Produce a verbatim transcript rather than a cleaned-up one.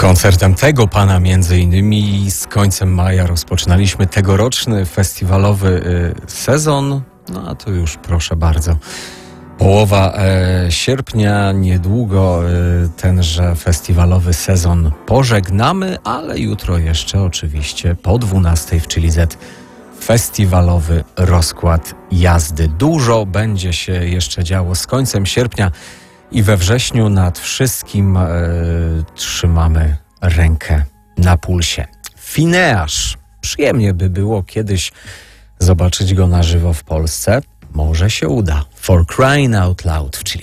Koncertem tego pana między innymi z końcem maja rozpoczynaliśmy tegoroczny festiwalowy y, sezon. No a to już proszę bardzo. Połowa e, sierpnia, niedługo e, tenże festiwalowy sezon pożegnamy, ale jutro jeszcze oczywiście po dwunastej w Chili Z festiwalowy rozkład jazdy. Dużo będzie się jeszcze działo z końcem sierpnia i we wrześniu. Nad wszystkim e, trzymamy rękę na pulsie. Fineasz. Przyjemnie by było kiedyś zobaczyć go na żywo w Polsce. Może się uda. For Crying Out Loud w Chili.